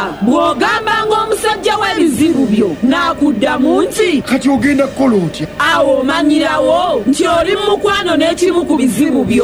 bw'ogamba ng'omusajja w'ebizibu byo n'akuddamu nti kati ogenda kukola otya? awo omanyirawo nti oli mu mukwano n'ekimu ku bizibu byo.